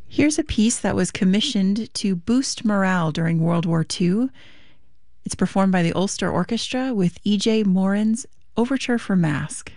Here's a piece that was commissioned to boost morale during World War II. It's performed by the Ulster Orchestra with E.J. Moran's Overture for Mask.